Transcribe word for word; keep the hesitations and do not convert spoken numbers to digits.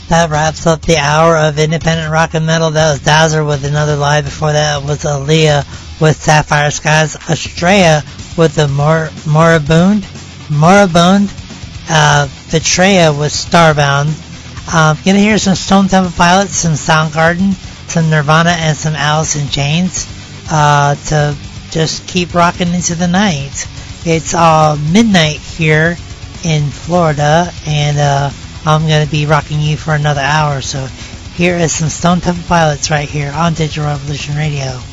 That wraps up the hour of independent rock and metal. That was Dazzler with Another Lie. Before that was Aaliyah with Sapphire Skies. Estrella with the Mor- Moribund. Moribund. Uh, Betraya with Starbound. Um, gonna hear some Stone Temple Pilots, some Soundgarden, some Nirvana, and some Alice in Chains. Uh, to just keep rocking into the night. It's uh, midnight here in Florida, and uh, I'm going to be rocking you for another hour. So here is some Stone Temple Pilots right here on Digital Revolution Radio.